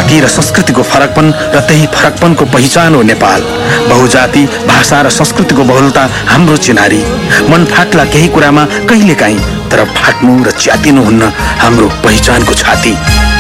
जाति र संस्कृतिको फरकपन र त्यही फरकपनको पहिचान हो नेपाल। बहुजाति भाषा र संस्कृतिको बहुलता हाम्रो चिनारी। मन फाट्ला केही कुरामा कहिलेकाहीँ, तर फाट्नु र च्यातिनु हुन्न हाम्रो पहिचानको छाती।